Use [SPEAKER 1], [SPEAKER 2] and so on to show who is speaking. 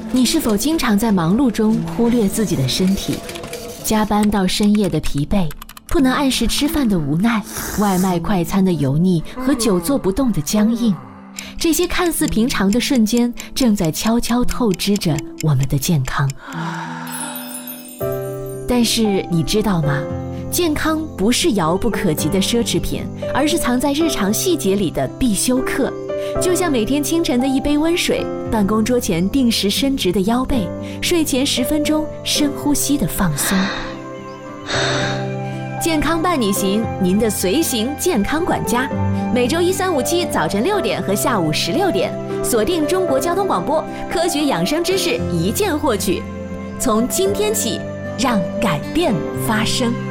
[SPEAKER 1] 你是否经常在忙碌中忽略自己的身体？加班到深夜的疲惫，不能按时吃饭的无奈，外卖快餐的油腻和久坐不动的僵硬，这些看似平常的瞬间，正在悄悄透支着我们的健康。但是你知道吗？健康不是遥不可及的奢侈品，而是藏在日常细节里的必修课。就像每天清晨的一杯温水，办公桌前定时伸直的腰背，睡前10分钟深呼吸的放松。健康伴你行，您的随行健康管家，每周1、3、5、7早晨6点和下午16点，锁定中国交通广播，科学养生知识一键获取。从今天起，让改变发生。